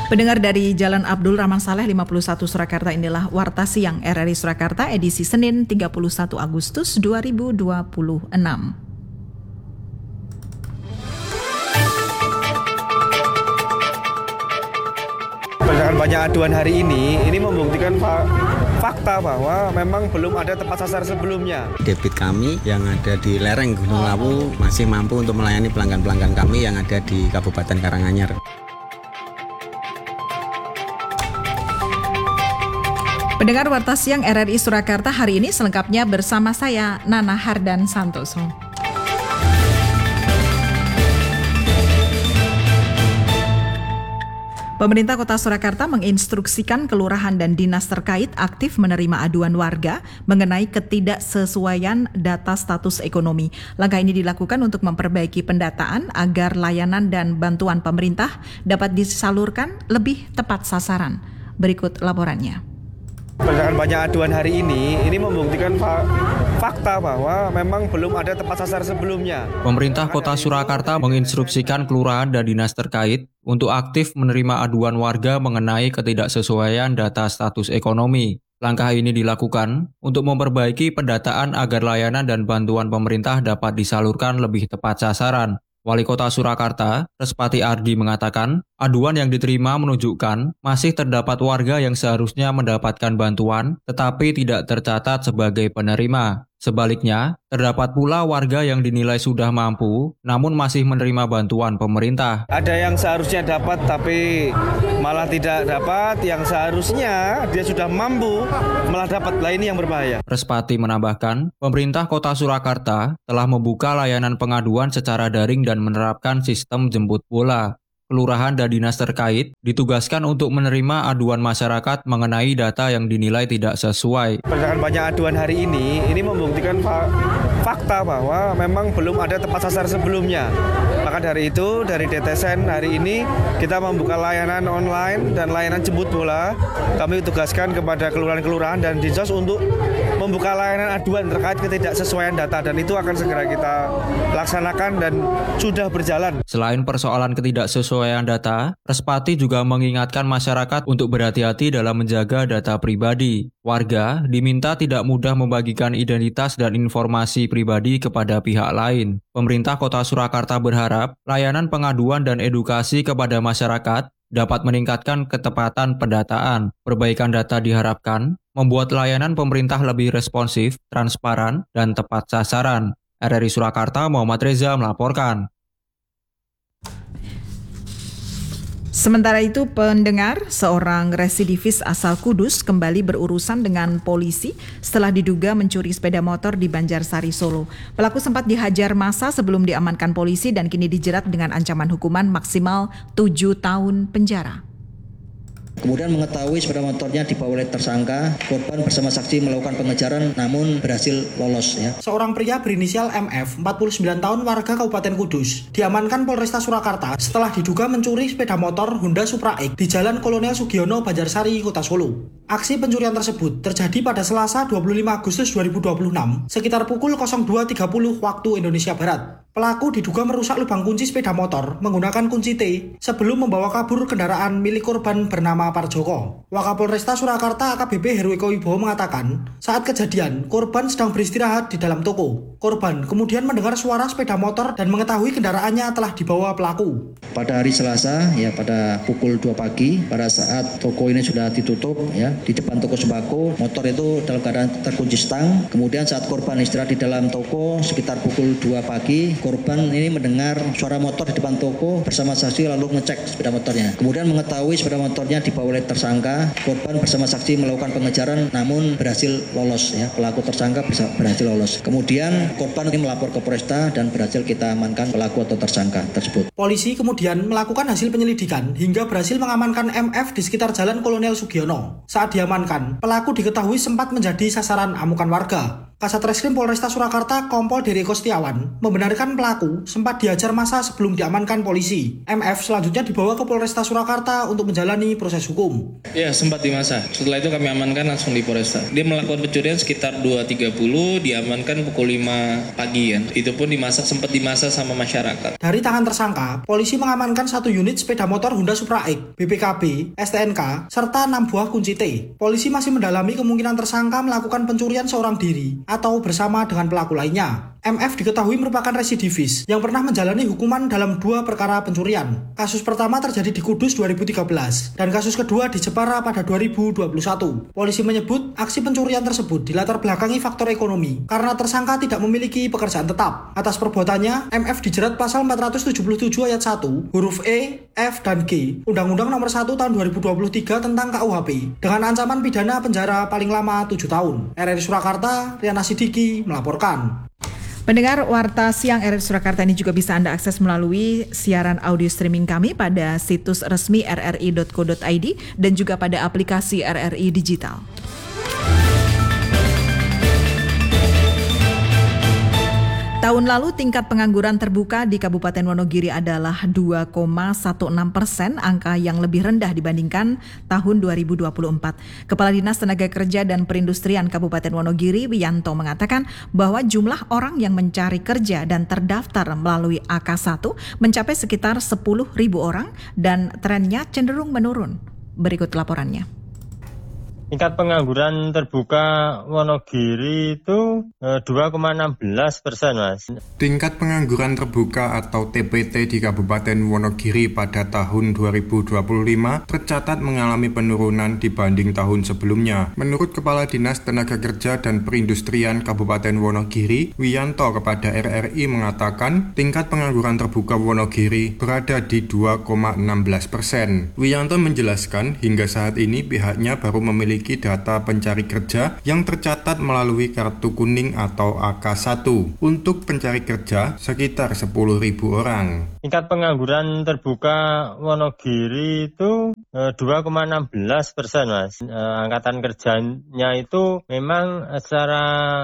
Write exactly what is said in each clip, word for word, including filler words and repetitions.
Pendengar dari Jalan Abdul Rahman Saleh lima puluh satu Surakarta, inilah Warta Siang R R I Surakarta edisi Senin tiga puluh satu Agustus dua ribu dua puluh enam. Berdasarkan banyak aduan hari ini, ini membuktikan fa- fakta bahwa memang belum ada tepat sasar sebelumnya. Debit kami yang ada di lereng Gunung Lawu masih mampu untuk melayani pelanggan-pelanggan kami yang ada di Kabupaten Karanganyar. Pendengar Warta Siang R R I Surakarta hari ini selengkapnya bersama saya, Nana Hardan Santoso. Pemerintah Kota Surakarta menginstruksikan kelurahan dan dinas terkait aktif menerima aduan warga mengenai ketidaksesuaian data status ekonomi. Langkah ini dilakukan untuk memperbaiki pendataan agar layanan dan bantuan pemerintah dapat disalurkan lebih tepat sasaran. Berikut laporannya. Berdasarkan banyak aduan hari ini, ini membuktikan fa- fakta bahwa memang belum ada tepat sasar sebelumnya. Pemerintah Kota Surakarta menginstruksikan kelurahan dan dinas terkait untuk aktif menerima aduan warga mengenai ketidaksesuaian data status ekonomi. Langkah ini dilakukan untuk memperbaiki pendataan agar layanan dan bantuan pemerintah dapat disalurkan lebih tepat sasaran. Wali Kota Surakarta, Respati Ardi mengatakan, aduan yang diterima menunjukkan masih terdapat warga yang seharusnya mendapatkan bantuan tetapi tidak tercatat sebagai penerima. Sebaliknya, terdapat pula warga yang dinilai sudah mampu namun masih menerima bantuan pemerintah. Ada yang seharusnya dapat tapi malah tidak dapat, yang seharusnya dia sudah mampu malah dapat. Lah ini yang berbahaya. Respati menambahkan, pemerintah Kota Surakarta telah membuka layanan pengaduan secara daring dan menerapkan sistem jemput bola. Kelurahan dan dinas terkait ditugaskan untuk menerima aduan masyarakat mengenai data yang dinilai tidak sesuai. Berdasarkan banyak aduan hari ini, ini membuktikan fa- fakta bahwa memang belum ada tepat sasar sebelumnya. Maka dari itu, dari D T S N hari ini kita membuka layanan online dan layanan jemput bola. Kami tugaskan kepada kelurahan-kelurahan dan dinsos untuk membuka layanan aduan terkait ketidaksesuaian data, dan itu akan segera kita laksanakan dan sudah berjalan. Selain persoalan ketidaksesuaian data, Respati juga mengingatkan masyarakat untuk berhati-hati dalam menjaga data pribadi. Warga diminta tidak mudah membagikan identitas dan informasi pribadi kepada pihak lain. Pemerintah Kota Surakarta berharap layanan pengaduan dan edukasi kepada masyarakat dapat meningkatkan ketepatan pendataan. Perbaikan data diharapkan membuat layanan pemerintah lebih responsif, transparan, dan tepat sasaran. R R I Surakarta, Muhammad Reza melaporkan. Sementara itu, pendengar, seorang residivis asal Kudus kembali berurusan dengan polisi setelah diduga mencuri sepeda motor di Banjarsari, Solo. Pelaku sempat dihajar massa sebelum diamankan polisi dan kini dijerat dengan ancaman hukuman maksimal tujuh tahun penjara. Kemudian mengetahui sepeda motornya dibawa oleh tersangka, korban bersama saksi melakukan pengejaran namun berhasil lolos. Ya. Seorang pria berinisial M F, empat puluh sembilan tahun, warga Kabupaten Kudus, diamankan Polresta Surakarta setelah diduga mencuri sepeda motor Honda Supra X di Jalan Kolonel Sugiono, Banjarsari, Kota Solo. Aksi pencurian tersebut terjadi pada Selasa dua puluh lima Agustus dua ribu dua puluh enam sekitar pukul nol dua tiga puluh waktu Indonesia Barat. Pelaku diduga merusak lubang kunci sepeda motor menggunakan kunci T sebelum membawa kabur kendaraan milik korban bernama Parjoko. Wakapolresta Surakarta A K B P Herwiko Wibowo mengatakan, saat kejadian, korban sedang beristirahat di dalam toko. Korban kemudian mendengar suara sepeda motor dan mengetahui kendaraannya telah dibawa pelaku. Pada hari Selasa, ya pada pukul dua pagi, pada saat toko ini sudah ditutup, ya di depan toko sembako, motor itu dalam keadaan terkunci stang. Kemudian saat korban istirahat di dalam toko sekitar pukul dua pagi, korban ini mendengar suara motor di depan toko bersama saksi lalu ngecek sepeda motornya. Kemudian mengetahui sepeda motornya dibawa oleh tersangka, korban bersama saksi melakukan pengejaran namun berhasil lolos. Ya, pelaku tersangka berhasil lolos. Kemudian korban ini melapor ke Polresta dan berhasil kita amankan pelaku atau tersangka tersebut. Polisi kemudian melakukan hasil penyelidikan hingga berhasil mengamankan M F di sekitar Jalan Kolonel Sugiono. Saat diamankan, pelaku diketahui sempat menjadi sasaran amukan warga. Kasat Reskrim Polresta Surakarta Kompol Dereko Setiawan membenarkan pelaku sempat dihajar massa sebelum diamankan polisi. M F selanjutnya dibawa ke Polresta Surakarta untuk menjalani proses hukum. Ya, sempat dimasa. Setelah itu kami amankan langsung di Polresta. Dia melakukan pencurian sekitar dua tiga puluh, diamankan pukul lima pagi kan. Itu pun dimasa, sempat dimasa sama masyarakat. Dari tangan tersangka, polisi mengamankan satu unit sepeda motor Honda Supra X, B P K B, S T N K, serta enam buah kunci T. Polisi masih mendalami kemungkinan tersangka melakukan pencurian seorang diri atau bersama dengan pelaku lainnya. M F diketahui merupakan residivis yang pernah menjalani hukuman dalam dua perkara pencurian. Kasus pertama terjadi di Kudus dua ribu tiga belas dan kasus kedua di Jepara pada dua ribu dua puluh satu. Polisi menyebut aksi pencurian tersebut dilatar belakangi faktor ekonomi karena tersangka tidak memiliki pekerjaan tetap. Atas perbuatannya, M F dijerat pasal empat ratus tujuh puluh tujuh ayat satu, huruf E, F, dan G, Undang-Undang Nomor satu Tahun dua ribu dua puluh tiga tentang K U H P dengan ancaman pidana penjara paling lama tujuh tahun. R R I Surakarta, Riana Sidiki melaporkan. Pendengar Warta Siang R R I Surakarta ini juga bisa Anda akses melalui siaran audio streaming kami pada situs resmi r r i dot co dot i d dan juga pada aplikasi R R I Digital. Tahun lalu tingkat pengangguran terbuka di Kabupaten Wonogiri adalah dua koma enam belas persen, angka yang lebih rendah dibandingkan tahun dua ribu dua puluh empat. Kepala Dinas Tenaga Kerja dan Perindustrian Kabupaten Wonogiri, Wiyanto, mengatakan bahwa jumlah orang yang mencari kerja dan terdaftar melalui A K satu mencapai sekitar sepuluh ribu orang dan trennya cenderung menurun. Berikut laporannya. Tingkat pengangguran terbuka Wonogiri itu dua koma enam belas persen, Mas. Tingkat pengangguran terbuka atau T P T di Kabupaten Wonogiri pada tahun dua ribu dua puluh lima tercatat mengalami penurunan dibanding tahun sebelumnya. Menurut Kepala Dinas Tenaga Kerja dan Perindustrian Kabupaten Wonogiri, Wiyanto, kepada R R I mengatakan tingkat pengangguran terbuka Wonogiri berada di dua koma enam belas persen. Wiyanto menjelaskan hingga saat ini pihaknya baru memiliki data pencari kerja yang tercatat melalui kartu kuning atau A K satu. Untuk pencari kerja sekitar sepuluh ribu orang. Tingkat pengangguran terbuka Wonogiri itu eh, dua koma enam belas persen, Mas. Eh, angkatan kerjanya itu memang secara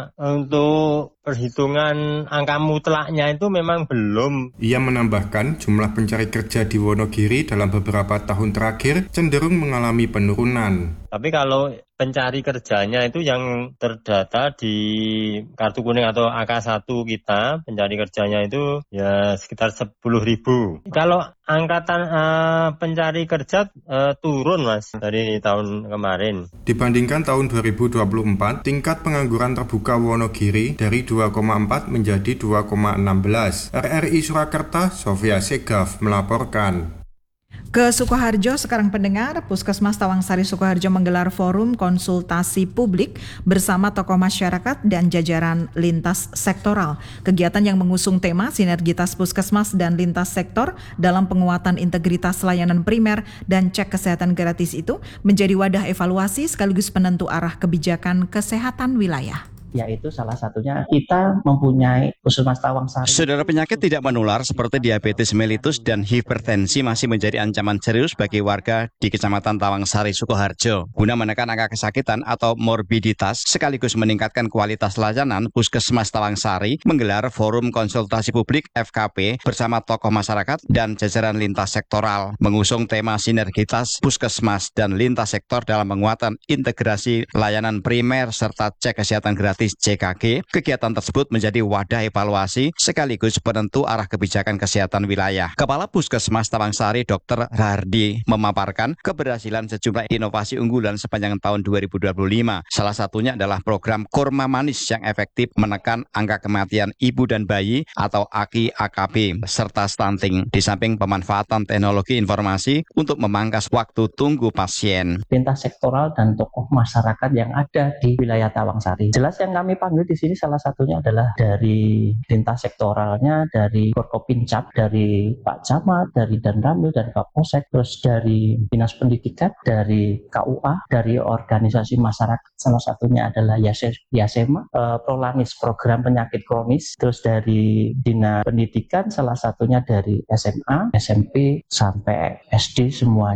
untuk perhitungan angka mutlaknya itu memang belum. Ia menambahkan jumlah pencari kerja di Wonogiri dalam beberapa tahun terakhir cenderung mengalami penurunan. Tapi kalau pencari kerjanya itu yang terdata di kartu kuning atau A K satu kita, pencari kerjanya itu ya sekitar sepuluh ribu. Kalau angkatan uh, pencari kerja uh, turun, Mas, dari tahun kemarin. Dibandingkan tahun dua ribu dua puluh empat, tingkat pengangguran terbuka Wonogiri dari dua koma empat menjadi dua koma enam belas. R R I Surakarta, Sofia Segaf melaporkan. Ke Sukoharjo sekarang pendengar, Puskesmas Tawangsari Sukoharjo menggelar forum konsultasi publik bersama tokoh masyarakat dan jajaran lintas sektoral. Kegiatan yang mengusung tema sinergitas Puskesmas dan lintas sektor dalam penguatan integritas layanan primer dan cek kesehatan gratis itu menjadi wadah evaluasi sekaligus penentu arah kebijakan kesehatan wilayah. Yaitu salah satunya kita mempunyai Puskesmas Tawangsari. Saudara, penyakit tidak menular seperti diabetes mellitus dan hipertensi masih menjadi ancaman serius bagi warga di Kecamatan Tawangsari Sukoharjo. Guna menekan angka kesakitan atau morbiditas sekaligus meningkatkan kualitas layanan, Puskesmas Tawangsari menggelar forum konsultasi publik F K P bersama tokoh masyarakat dan jajaran lintas sektoral mengusung tema sinergitas Puskesmas dan lintas sektor dalam penguatan integrasi layanan primer serta cek kesehatan gratis C K G. Kegiatan tersebut menjadi wadah evaluasi sekaligus penentu arah kebijakan kesehatan wilayah. Kepala Puskesmas Tawangsari Dokter Rahardi memaparkan keberhasilan sejumlah inovasi unggulan sepanjang tahun dua ribu dua puluh lima. Salah satunya adalah program Kurma Manis yang efektif menekan angka kematian ibu dan bayi atau A K I A K P serta stunting. Di samping pemanfaatan teknologi informasi untuk memangkas waktu tunggu pasien. Lintas sektoral dan tokoh masyarakat yang ada di wilayah Tawangsari. Jelas yang kami panggil di sini salah satunya adalah dari lintas sektoralnya, dari Forkopincap, dari Pak Camat, dari Danramil, dari Kapolsek, terus dari Dinas Pendidikan, dari K U A, dari organisasi masyarakat, salah satunya adalah Yasema, eh, Prolanis program penyakit kronis, terus dari Dinas Pendidikan, salah satunya dari S M A, S M P, sampai S D semuanya.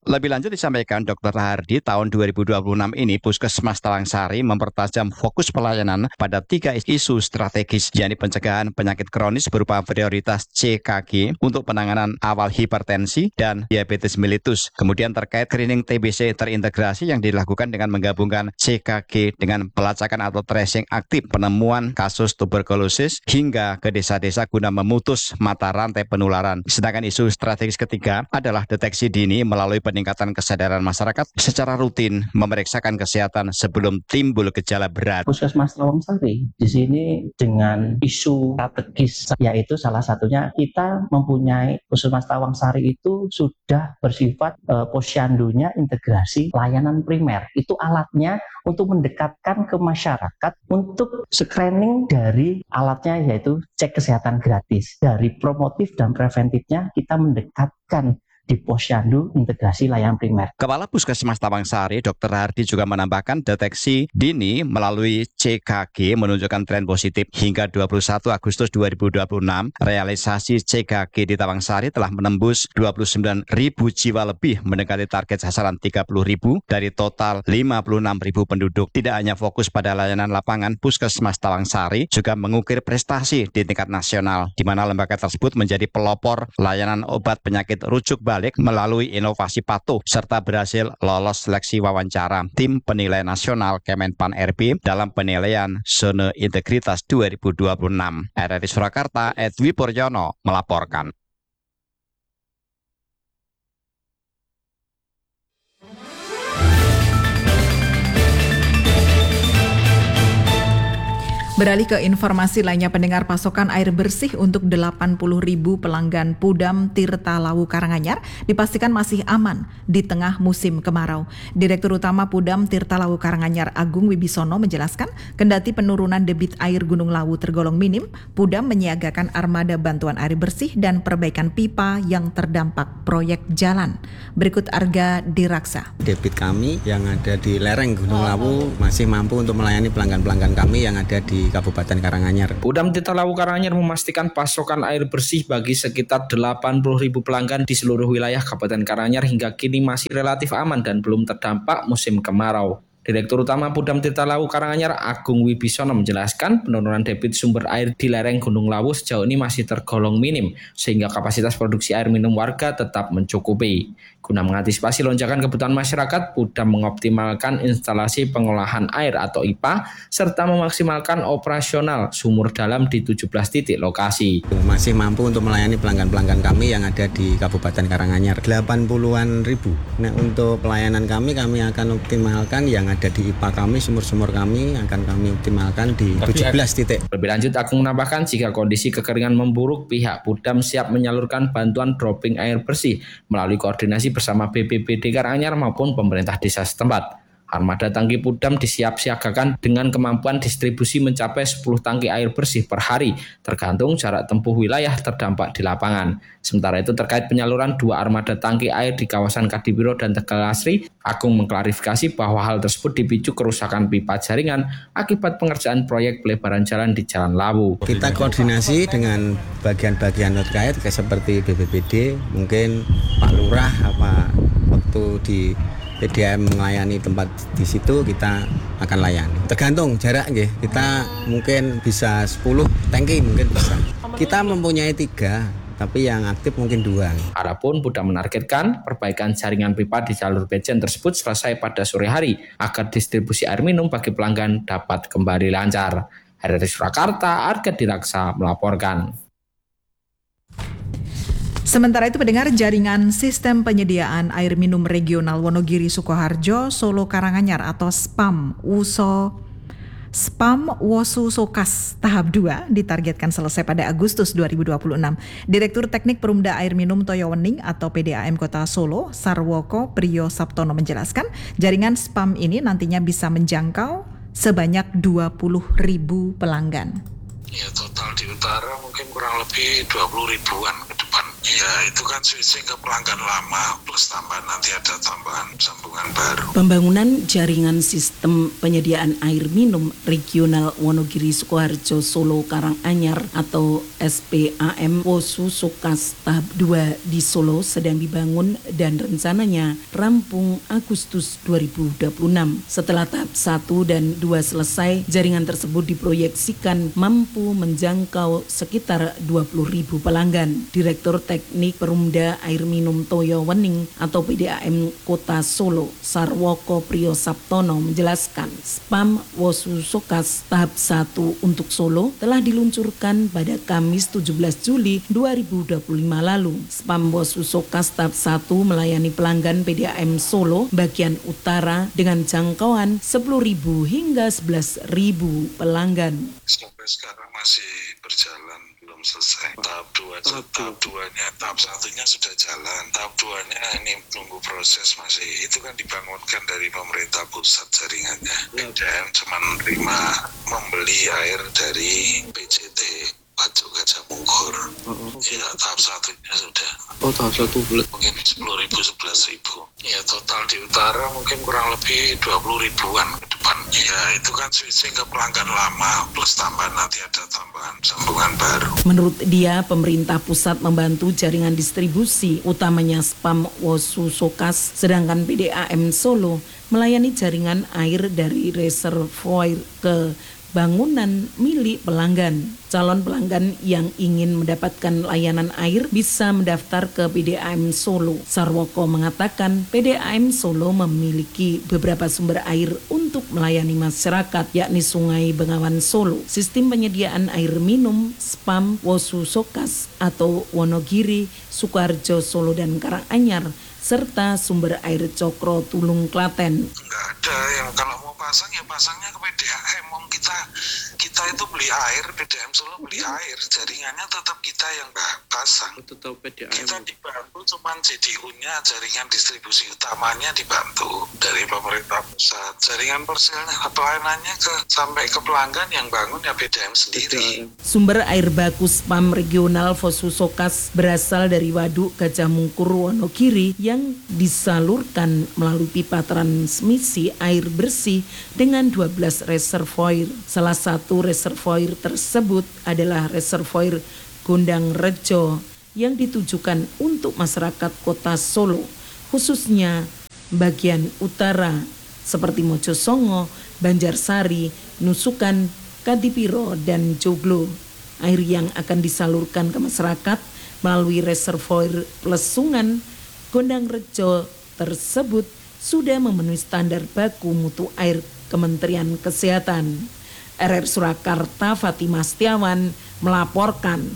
Lebih lanjut disampaikan Dokter Rahardi, tahun dua ribu dua puluh enam ini Puskesmas Tawangsari mempertajam fokus pelayanan pada tiga isu strategis, yakni pencegahan penyakit kronis berupa prioritas C K G untuk penanganan awal hipertensi dan diabetes mellitus. Kemudian terkait screening T B C terintegrasi yang dilakukan dengan menggabungkan C K G dengan pelacakan atau tracing aktif penemuan kasus tuberkulosis hingga ke desa-desa guna memutus mata rantai penularan. Sedangkan isu strategis ketiga adalah deteksi dini melalui peningkatan kesadaran masyarakat secara rutin memeriksakan kesehatan sebelum timbul gejala berat. Puskesmas Tawangsari di sini dengan isu strategis, yaitu salah satunya kita mempunyai Puskesmas Tawangsari itu sudah bersifat eh, posyandunya integrasi layanan primer. Itu alatnya untuk mendekatkan ke masyarakat untuk screening dari alatnya, yaitu cek kesehatan gratis. Dari promotif dan preventifnya kita mendekatkan di posyandu integrasi layanan primer. Kepala Puskesmas Tawangsari, Dokter Rahardi juga menambahkan deteksi dini melalui C K G menunjukkan tren positif. Hingga dua puluh satu Agustus dua ribu dua puluh enam, realisasi C K G di Tawangsari telah menembus dua puluh sembilan ribu jiwa lebih, mendekati target sasaran tiga puluh ribu dari total lima puluh enam ribu penduduk. Tidak hanya fokus pada layanan lapangan, Puskesmas Tawangsari juga mengukir prestasi di tingkat nasional, di mana lembaga tersebut menjadi pelopor layanan obat penyakit rujuk balik melalui inovasi patuh serta berhasil lolos seleksi wawancara tim penilai nasional Kemenpan R B dalam penilaian zona integritas dua ribu dua puluh enam. R R I Surakarta, Edwi Puryono melaporkan. Beralih ke informasi lainnya, pendengar, pasokan air bersih untuk delapan puluh ribu pelanggan Pudam Tirta Lawu Karanganyar dipastikan masih aman di tengah musim kemarau. Direktur Utama Pudam Tirta Lawu Karanganyar Agung Wibisono menjelaskan, kendati penurunan debit air Gunung Lawu tergolong minim, Pudam menyiagakan armada bantuan air bersih dan perbaikan pipa yang terdampak proyek jalan. Berikut Arga Diraksa. Debit kami yang ada di lereng Gunung Lawu masih mampu untuk melayani pelanggan-pelanggan kami yang ada di Kabupaten Karanganyar. Pudam Tirta Lawu Karanganyar memastikan pasokan air bersih bagi sekitar delapan puluh ribu pelanggan di seluruh wilayah Kabupaten Karanganyar hingga kini masih relatif aman dan belum terdampak musim kemarau. Direktur Utama Pudam Tirta Lawu Karanganyar Agung Wibisono menjelaskan, penurunan debit sumber air di lereng Gunung Lawu sejauh ini masih tergolong minim, sehingga kapasitas produksi air minum warga tetap mencukupi. Guna mengantisipasi lonjakan kebutuhan masyarakat, Pudam mengoptimalkan instalasi pengolahan air atau I P A, serta memaksimalkan operasional sumur dalam di tujuh belas titik lokasi. Masih mampu untuk melayani pelanggan-pelanggan kami yang ada di Kabupaten Karanganyar, delapan puluhan ribu. Nah, untuk pelayanan kami, kami akan optimalkan yang ada di I P A kami, sumur-sumur kami akan kami optimalkan di tujuh belas titik. Lebih lanjut, Agung menambahkan jika kondisi kekeringan memburuk, pihak Pudam siap menyalurkan bantuan dropping air bersih melalui koordinasi bersama B P B D Karanganyar maupun pemerintah desa setempat. Armada tangki Pudam disiapsiagakan dengan kemampuan distribusi mencapai sepuluh tangki air bersih per hari, tergantung jarak tempuh wilayah terdampak di lapangan. Sementara itu terkait penyaluran dua armada tangki air di kawasan Kadipiro dan Tegal Asri, Agung mengklarifikasi bahwa hal tersebut dipicu kerusakan pipa jaringan akibat pengerjaan proyek pelebaran jalan di Jalan Lawu. Kita koordinasi dengan bagian-bagian terkait seperti B P B D, mungkin Pak Lurah apa waktu di P D M melayani tempat di situ kita akan layani. Tergantung jarak nggih. Kita mungkin bisa sepuluh tangki mungkin bisa. Kita mempunyai tiga, tapi yang aktif mungkin dua. Adapun Pudam menargetkan perbaikan jaringan pipa di jalur Bejen tersebut selesai pada sore hari agar distribusi air minum bagi pelanggan dapat kembali lancar. R R I Surakarta, Arga Diraksa melaporkan. Sementara itu, pendengar, jaringan sistem penyediaan air minum regional Wonogiri Sukoharjo Solo Karanganyar atau SPAM Uso SPAM Wosu Sokas tahap dua ditargetkan selesai pada Agustus dua ribu dua puluh enam. Direktur Teknik Perumda Air Minum Toyo Wening atau P D A M Kota Solo, Sarwoko Priyo Saptono menjelaskan, jaringan SPAM ini nantinya bisa menjangkau sebanyak dua puluh ribu pelanggan. Ya, total di utara mungkin kurang lebih dua puluh ribuan ke depan. Ya, itu kan switching ke pelanggan lama plus tambahan nanti ada tambahan sambungan baru. Pembangunan jaringan sistem penyediaan air minum regional Wonogiri Sukoharjo Solo Karanganyar atau S P A M Wosu Sokas tahap dua di Solo sedang dibangun dan rencananya rampung Agustus dua ribu dua puluh enam. Setelah tahap satu dan dua selesai, jaringan tersebut diproyeksikan mampu menjangkau sekitar dua puluh ribu pelanggan. Direktur Teknik Perumda Air Minum Toyo Wening atau P D A M Kota Solo, Sarwoko Priyo Saptono menjelaskan, S P A M Wosu Sokas tahap satu untuk Solo telah diluncurkan pada Kamis tujuh belas Juli dua ribu dua puluh lima lalu. S P A M Wosu Sokas tahap satu melayani pelanggan P D A M Solo bagian utara dengan jangkauan sepuluh ribu hingga sebelas ribu pelanggan. Sampai sekarang masih berjalan, belum selesai. Tahap dua, tahap duanya, tahap satunya sudah jalan. Tahap duanya ini tunggu proses masih. Itu kan dibangunkan dari pemerintah pusat jaringannya. P D A M cuma menerima membeli air dari P J T Pacu Gajah Mungkur. Ya, tahap satunya sudah. Oh, tahap satu bulat. Mungkin sepuluh ribu, sebelas ribu. Ya, total di utara mungkin kurang lebih dua puluh ribuan ke depan. Ya, itu kan switching ke pelanggan lama plus tambahan nanti ada tambahan sambungan baru. Menurut dia, pemerintah pusat membantu jaringan distribusi, utamanya S P A M Wosu Sokas, sedangkan P D A M Solo melayani jaringan air dari reservoir ke bangunan milik pelanggan. Calon pelanggan yang ingin mendapatkan layanan air bisa mendaftar ke P D A M Solo. Sarwoko mengatakan P D A M Solo memiliki beberapa sumber air untuk melayani masyarakat, yakni Sungai Bengawan Solo, sistem penyediaan air minum S P A M Wosu Sokas atau Wonogiri, Sukoharjo, Solo dan Karanganyar, serta sumber air Cokro Tulung Klaten. Enggak ada yang kalau mau pasang ya pasangnya ke P D A M. Om kita kita itu beli air, P D A M Solo beli air, jaringannya tetap kita yang pasang. Tetap P D A M. Kita dibantu cuman J D U-nya, jaringan distribusi utamanya dibantu dari pemerintah pusat. Jaringan persilnya pelayanannya ke sampai ke pelanggan yang bangun ya P D A M sendiri. Sumber air baku S P A M regional Wosu Sokas berasal dari Waduk Gajah Mungkur Wonogiri yang disalurkan melalui pipa transmisi air bersih dengan dua belas reservoir. Salah satu reservoir tersebut adalah reservoir Gondang Rejo yang ditujukan untuk masyarakat kota Solo, khususnya bagian utara seperti Mojosongo, Banjarsari, Nusukan, Kadipiro, dan Joglo. Air yang akan disalurkan ke masyarakat melalui reservoir Plesungan Gondang Rejo tersebut sudah memenuhi standar baku mutu air Kementerian Kesehatan. R R Surakarta, Fatimah Setiawan melaporkan.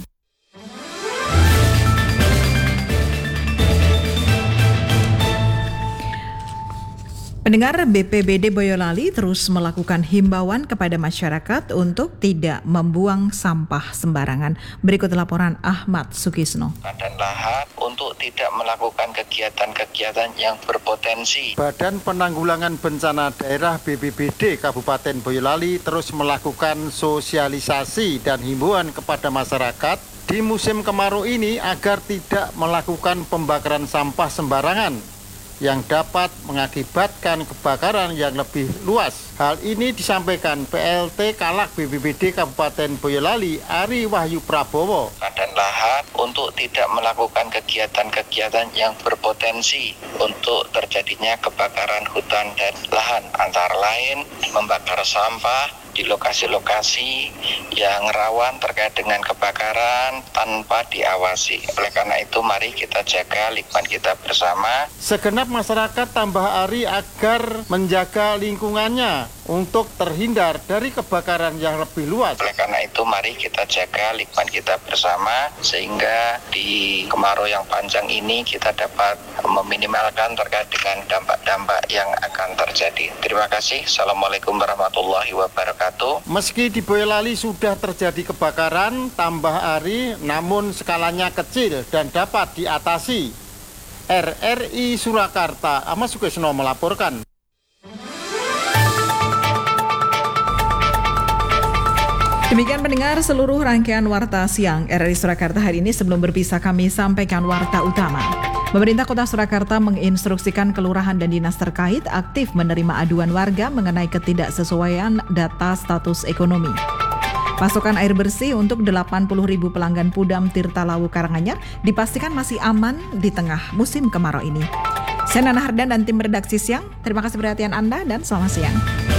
Pendengar, B P B D Boyolali terus melakukan himbauan kepada masyarakat untuk tidak membuang sampah sembarangan. Berikut laporan Ahmad Sukisno. Dan lahat untuk tidak melakukan kegiatan-kegiatan yang berpotensi. Badan Penanggulangan Bencana Daerah B P B D Kabupaten Boyolali terus melakukan sosialisasi dan himbauan kepada masyarakat di musim kemarau ini agar tidak melakukan pembakaran sampah sembarangan yang dapat mengakibatkan kebakaran yang lebih luas. Hal ini disampaikan P L T Kalak B P B D Kabupaten Boyolali, Ari Wahyu Prabowo. Dan lahat untuk tidak melakukan kegiatan-kegiatan yang berpotensi untuk terjadinya kebakaran hutan dan lahan, antara lain membakar sampah di lokasi-lokasi yang rawan terkait dengan kebakaran tanpa diawasi. Oleh karena itu, mari kita jaga lingkungan kita bersama. Segenap masyarakat tambah Ari agar menjaga lingkungannya untuk terhindar dari kebakaran yang lebih luas. Oleh karena itu, mari kita jaga lingkungan kita bersama sehingga di kemarau yang panjang ini kita dapat meminimalkan terkait dengan dampak-dampak yang akan terjadi. Terima kasih. Assalamualaikum warahmatullahi wabarakatuh. Meski di Boyolali sudah terjadi kebakaran, tambah Ari namun skalanya kecil dan dapat diatasi. R R I Surakarta, Ahmad Sukisno melaporkan. Demikian pendengar seluruh rangkaian Warta Siang R R I Surakarta hari ini. Sebelum berpisah kami sampaikan Warta Utama. Pemerintah Kota Surakarta menginstruksikan kelurahan dan dinas terkait aktif menerima aduan warga mengenai ketidaksesuaian data status ekonomi. Pasokan air bersih untuk delapan puluh ribu pelanggan Pudam Tirta Lawu Karanganyar dipastikan masih aman di tengah musim kemarau ini. Saya Nana Hardan dan tim redaksi Siang. Terima kasih perhatian Anda dan selamat siang.